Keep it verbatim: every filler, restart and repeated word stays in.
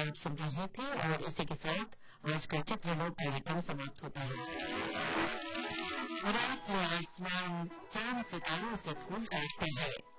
आप सुन रहे थे और इसी के साथ आज का चित्रलोक कार्यक्रम समाप्त होता है। रात में आसमान चांद सितारों से फूल काटते हैं।